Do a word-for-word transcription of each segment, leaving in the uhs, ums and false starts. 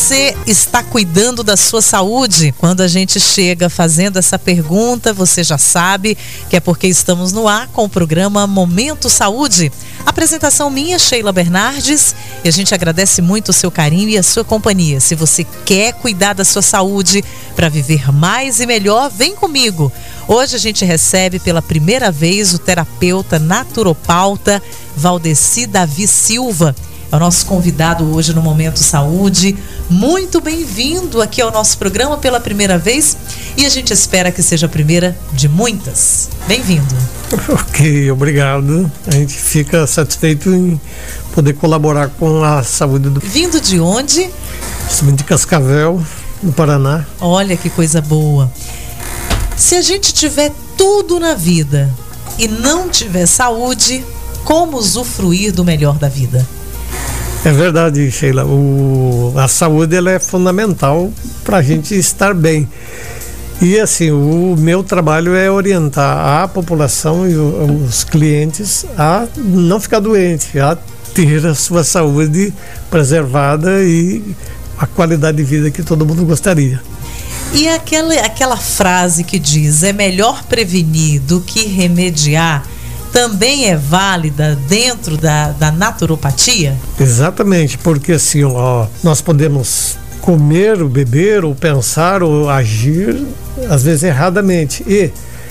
Você está cuidando da sua saúde? Quando a gente chega fazendo essa pergunta, você já sabe que é porque estamos no ar com o programa Momento Saúde. Apresentação minha, Sheila Bernardes, e a gente agradece muito o seu carinho e a sua companhia. Se você quer cuidar da sua saúde para viver mais e melhor, vem comigo. Hoje a gente recebe pela primeira vez o terapeuta naturopauta Valdeci Davi Silva. É o nosso convidado hoje no Momento Saúde. Muito bem-vindo aqui ao nosso programa pela primeira vez e a gente espera que seja a primeira de muitas. Bem-vindo. Ok, obrigado. A gente fica satisfeito em poder colaborar com a saúde do... Vindo de onde? Estou vindo de Cascavel, no Paraná. Olha que coisa boa. Se a gente tiver tudo na vida e não tiver saúde, como usufruir do melhor da vida? É verdade, Sheila. O, a saúde ela é fundamental para a gente estar bem. E assim, o meu trabalho é orientar a população e o, os clientes a não ficar doente, a ter a sua saúde preservada e a qualidade de vida que todo mundo gostaria. E aquela, aquela frase que diz, é melhor prevenir do que remediar, também é válida dentro da, da naturopatia? Exatamente, porque assim, ó, nós podemos comer, ou beber, ou pensar, ou agir, às vezes erradamente. E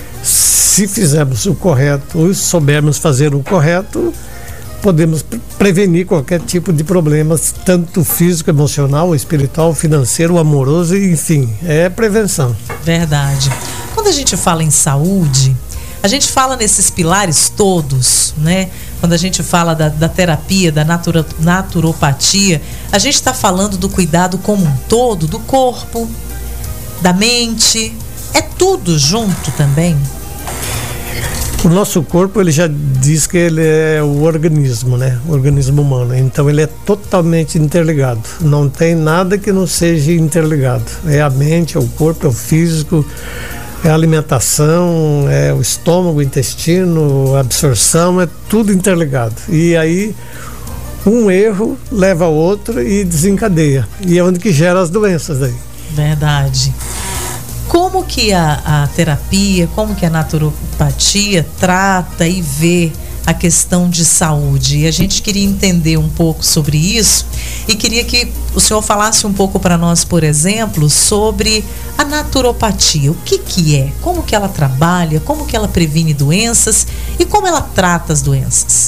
se fizermos o correto, ou soubermos fazer o correto, podemos prevenir qualquer tipo de problemas, tanto físico, emocional, espiritual, financeiro, amoroso, enfim, é prevenção. Verdade. Quando a gente fala em saúde, a gente fala nesses pilares todos, né? Quando a gente fala da, da terapia, da natura, naturopatia, a gente está falando do cuidado como um todo, do corpo, da mente, é tudo junto também? O nosso corpo, ele já diz que ele é o organismo, né? O organismo humano. Então, ele é totalmente interligado. Não tem nada que não seja interligado. É a mente, é o corpo, é o físico, é a alimentação, é o estômago, o intestino, a absorção, é tudo interligado. E aí, um erro leva a outro e desencadeia. E é onde que gera as doenças aí. Verdade. Como que a, a terapia, como que a naturopatia trata e vê a questão de saúde? E a gente queria entender um pouco sobre isso e queria que o senhor falasse um pouco para nós, por exemplo, sobre a naturopatia. O que que é? Como que ela trabalha? Como que ela previne doenças? E como ela trata as doenças?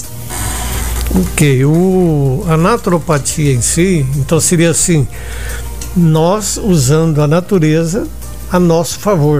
Ok, o, a naturopatia em si, então seria assim, nós usando a natureza a nosso favor.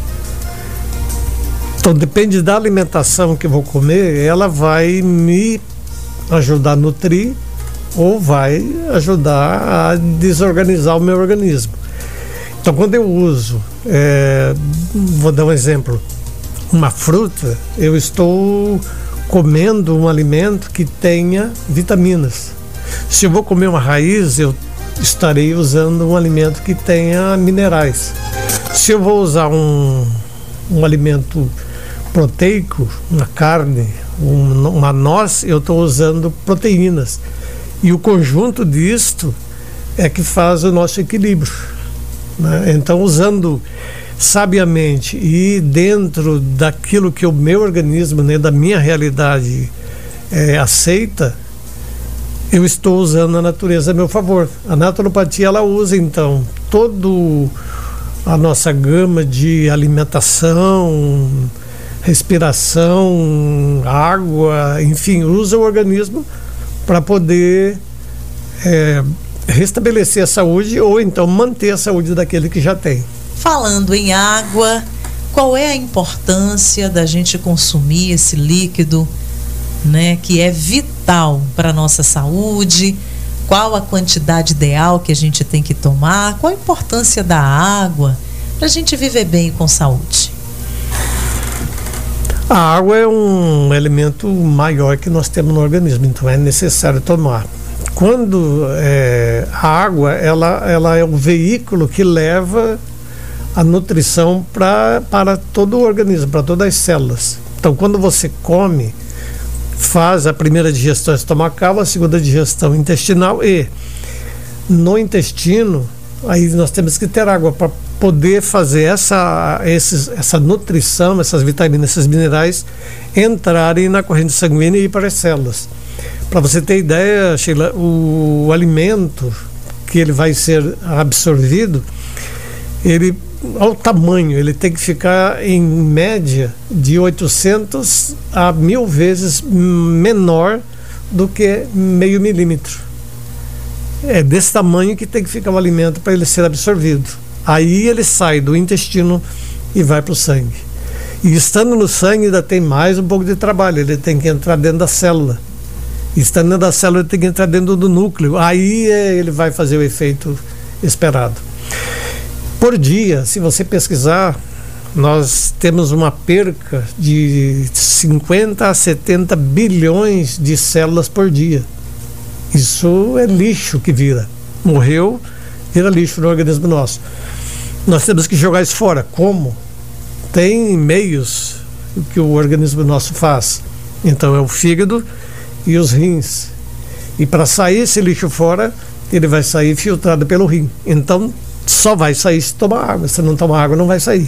Então depende da alimentação que eu vou comer, ela vai me ajudar a nutrir ou vai ajudar a desorganizar o meu organismo. Então quando eu uso, é, vou dar um exemplo, uma fruta, eu estou comendo um alimento que tenha vitaminas. Se eu vou comer uma raiz, eu estarei usando um alimento que tenha minerais. Se eu vou usar um, um alimento proteico, uma carne, um, uma noz, eu estou usando proteínas. E o conjunto disto é que faz o nosso equilíbrio, né? Então, usando sabiamente e dentro daquilo que o meu organismo, né, da minha realidade é, aceita, eu estou usando a natureza a meu favor. A naturopatia, ela usa, então, todo a nossa gama de alimentação, respiração, água, enfim, usa o organismo para poder é, restabelecer a saúde ou então manter a saúde daquele que já tem. Falando em água, qual é a importância da gente consumir esse líquido, né, que é vital para a nossa saúde? Qual a quantidade ideal que a gente tem que tomar? Qual a importância da água para a gente viver bem e com saúde? A água é um elemento maior que nós temos no organismo, então é necessário tomar. Quando é, a água ela, ela é um veículo que leva a nutrição pra, para todo o organismo, para todas as células. Então, quando você come, faz a primeira digestão estomacal, a segunda digestão intestinal e no intestino, aí nós temos que ter água para poder fazer essa, esses, essa nutrição, essas vitaminas, esses minerais entrarem na corrente sanguínea e ir para as células. Para você ter ideia, Sheila, o, o alimento que ele vai ser absorvido, ele, ao tamanho, ele tem que ficar em média de oitocentos a mil vezes menor do que meio milímetro. É desse tamanho que tem que ficar o alimento para ele ser absorvido. Aí ele sai do intestino e vai para o sangue. E estando no sangue ainda tem mais um pouco de trabalho, ele tem que entrar dentro da célula. E estando dentro da célula ele tem que entrar dentro do núcleo. Aí é, ele vai fazer o efeito esperado. Por dia, se você pesquisar, nós temos uma perca de cinquenta a setenta bilhões de células por dia. Isso é lixo que vira. Morreu, vira lixo no organismo nosso. Nós temos que jogar isso fora. Como? Tem meios que o organismo nosso faz. Então é o fígado e os rins. E para sair esse lixo fora, ele vai sair filtrado pelo rim. Então só vai sair se tomar água. Se não tomar água, não vai sair.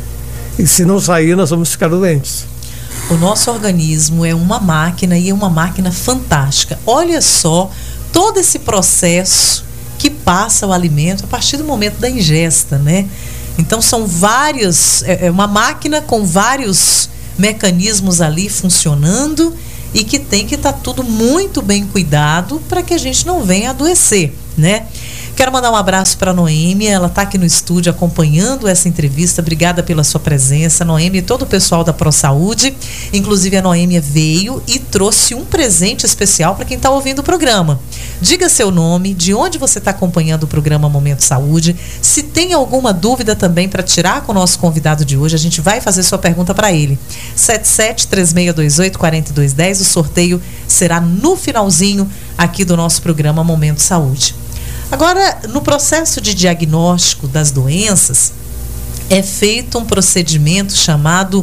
E se não sair, nós vamos ficar doentes. O nosso organismo é uma máquina e é uma máquina fantástica. Olha só todo esse processo que passa o alimento a partir do momento da ingesta, né? Então são vários, é uma máquina com vários mecanismos ali funcionando e que tem que estar tudo muito bem cuidado para que a gente não venha adoecer, né? Quero mandar um abraço para a Noêmia, ela está aqui no estúdio acompanhando essa entrevista. Obrigada pela sua presença, Noêmia, e todo o pessoal da ProSaúde. Inclusive a Noêmia veio e trouxe um presente especial para quem está ouvindo o programa. Diga seu nome, de onde você está acompanhando o programa Momento Saúde. Se tem alguma dúvida também para tirar com o nosso convidado de hoje, a gente vai fazer sua pergunta para ele. sete sete três seis dois oito quatro dois um zero, o sorteio será no finalzinho aqui do nosso programa Momento Saúde. Agora, no processo de diagnóstico das doenças, é feito um procedimento chamado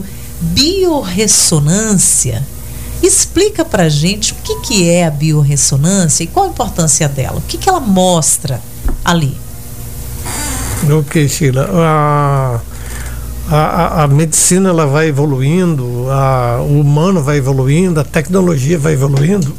biorressonância. Explica pra gente o que, que é a biorressonância e qual a importância dela, o que, que ela mostra ali. Ok, Sheila. A, a, a medicina ela vai evoluindo, a, o humano vai evoluindo, a tecnologia vai evoluindo.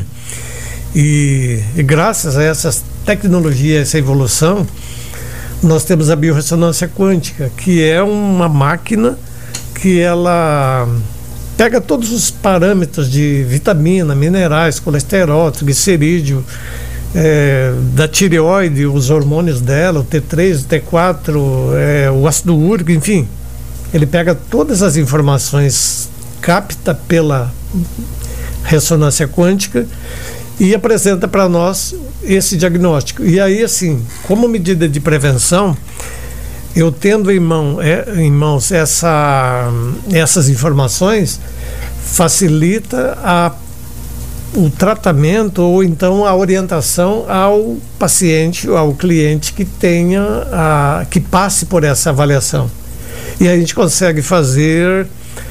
E, e graças a essas tecnologias, essa evolução, nós temos a biorressonância quântica, que é uma máquina que ela pega todos os parâmetros de vitamina, minerais, colesterol, triglicerídeo, é, da tireoide, os hormônios dela, o T três, o T quatro, é, o ácido úrico, enfim. Ele pega todas as informações, capta pela ressonância quântica e apresenta para nós esse diagnóstico. E aí, assim, como medida de prevenção, eu tendo em, mão, é, em mãos essa, essas informações, facilita a, o tratamento ou então a orientação ao paciente, ao cliente que tenha, a, que passe por essa avaliação. E a gente consegue fazer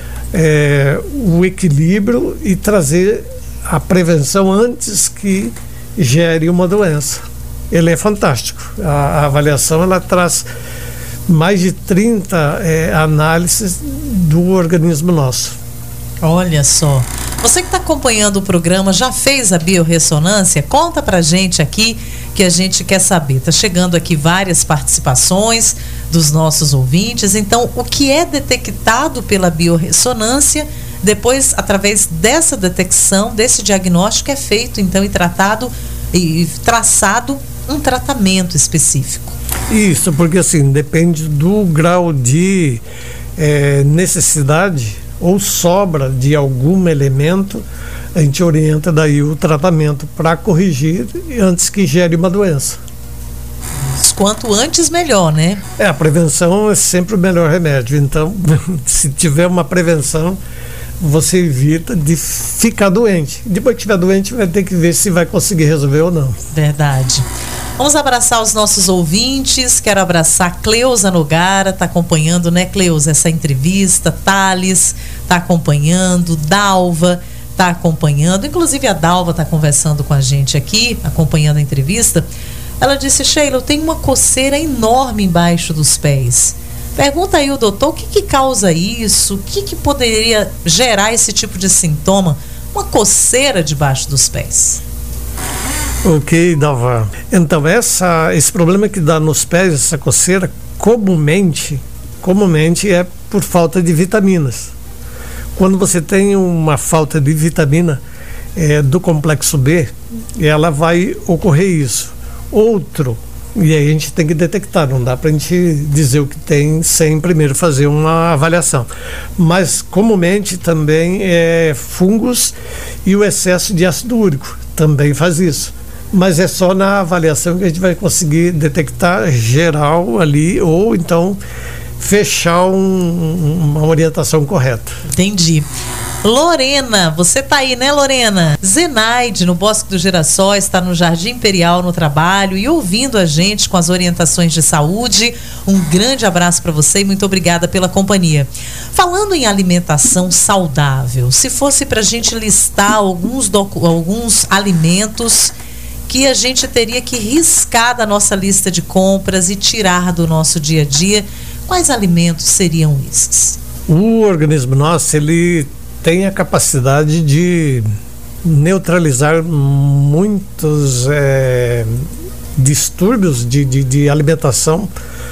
é, o equilíbrio e trazer a prevenção antes que gere uma doença. Ele é fantástico. A, a avaliação ela traz mais de trinta é, análises do organismo nosso. Olha só. Você que está acompanhando o programa já fez a biorressonância? Conta pra gente aqui que a gente quer saber. Está chegando aqui várias participações dos nossos ouvintes. Então, o que é detectado pela biorressonância? Depois, através dessa detecção, desse diagnóstico, é feito então e tratado e traçado um tratamento específico. Isso, porque assim, depende do grau de é, necessidade ou sobra de algum elemento, a gente orienta daí o tratamento para corrigir antes que gere uma doença. Quanto antes, melhor, né? É, a prevenção é sempre o melhor remédio. Então, se tiver uma prevenção, você evita de ficar doente. Depois que estiver doente, vai ter que ver se vai conseguir resolver ou não. Verdade. Vamos abraçar os nossos ouvintes. Quero abraçar Cleusa Nogara, está acompanhando, né, Cleusa, essa entrevista. Thales está acompanhando, Dalva está acompanhando. Inclusive a Dalva está conversando com a gente aqui, acompanhando a entrevista. Ela disse: Sheila, eu tenho uma coceira enorme embaixo dos pés. Pergunta aí o doutor, o que que causa isso? O que que poderia gerar esse tipo de sintoma? Uma coceira debaixo dos pés. Ok, Dalva. Então, essa, esse problema que dá nos pés, essa coceira, comumente, comumente é por falta de vitaminas. Quando você tem uma falta de vitamina é, do complexo B, ela vai ocorrer isso. Outro, e aí a gente tem que detectar, não dá para a gente dizer o que tem sem primeiro fazer uma avaliação. Mas comumente também é fungos e o excesso de ácido úrico também faz isso. Mas é só na avaliação que a gente vai conseguir detectar geral ali, ou então fechar um, uma orientação correta. Entendi. Lorena, você tá aí, né, Lorena? Zenaide, no Bosque dos Girassóis, está no Jardim Imperial no trabalho e ouvindo a gente com as orientações de saúde. Um grande abraço para você e muito obrigada pela companhia. Falando em alimentação saudável, se fosse para a gente listar alguns, docu- alguns alimentos que a gente teria que riscar da nossa lista de compras e tirar do nosso dia a dia, quais alimentos seriam esses? O organismo nosso, ele tem a capacidade de neutralizar muitos é, distúrbios de, de, de alimentação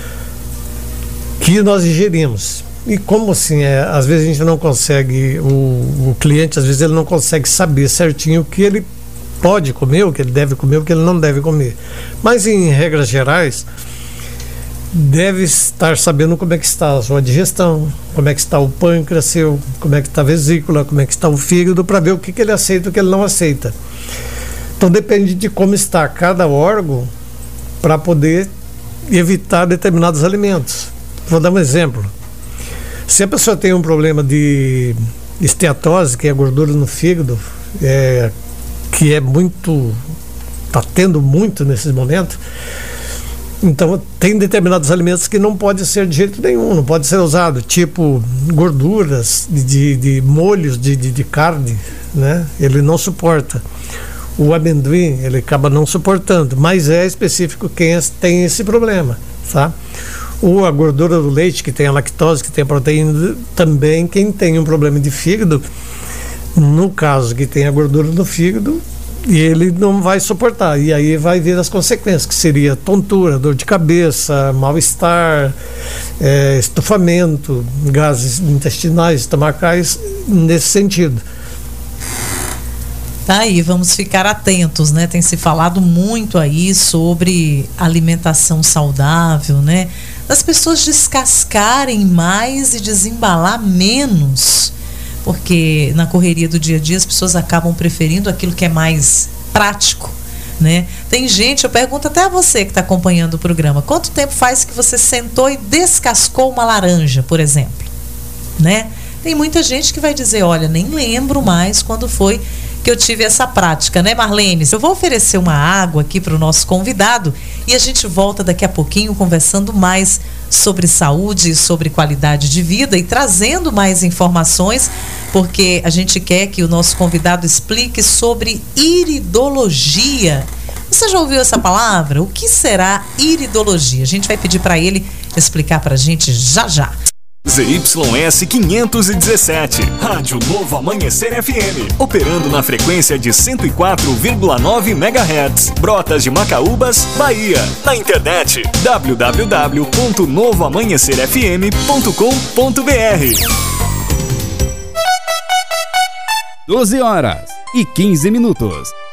que nós ingerimos. E como assim, é, às vezes a gente não consegue, o, o cliente às vezes ele não consegue saber certinho o que ele pode comer, o que ele deve comer, o que ele não deve comer. Mas em regras gerais, deve estar sabendo como é que está a sua digestão, como é que está o pâncreas seu, como é que está a vesícula, como é que está o fígado, para ver o que, que ele aceita e o que ele não aceita. Então depende de como está cada órgão para poder evitar determinados alimentos. Vou dar um exemplo. Se a pessoa tem um problema de esteatose, que é gordura no fígado, é, que é muito, está tendo muito nesses momentos, então tem determinados alimentos que não pode ser de jeito nenhum, não pode ser usado, tipo gorduras de, de, de molhos de, de, de carne, né? Ele não suporta. O amendoim, ele acaba não suportando, mas é específico quem tem esse problema, tá? Ou a gordura do leite, que tem a lactose, que tem a proteína, também quem tem um problema de fígado, no caso que tem a gordura no fígado, e ele não vai suportar, e aí vai vir as consequências, que seria tontura, dor de cabeça, mal-estar, é, estufamento, gases intestinais, estomacais, nesse sentido. Tá aí, vamos ficar atentos, né? Tem se falado muito aí sobre alimentação saudável, né? Das pessoas descascarem mais e desembalar menos, porque na correria do dia a dia as pessoas acabam preferindo aquilo que é mais prático, né? Tem gente, eu pergunto até a você que está acompanhando o programa, quanto tempo faz que você sentou e descascou uma laranja, por exemplo, né? Tem muita gente que vai dizer, olha, nem lembro mais quando foi que eu tive essa prática, né, Marlene? Eu vou oferecer uma água aqui para o nosso convidado e a gente volta daqui a pouquinho conversando mais sobre saúde, sobre qualidade de vida e trazendo mais informações, porque a gente quer que o nosso convidado explique sobre iridologia. Você já ouviu essa palavra? O que será iridologia? A gente vai pedir para ele explicar para a gente já já. Z Y S quinhentos e dezessete, Rádio Novo Amanhecer F M, operando na frequência de cento e quatro vírgula nove megahertz, Brotas de Macaúbas, Bahia. Na internet, w w w ponto novo amanhecer f m ponto com ponto b r. doze horas e quinze minutos.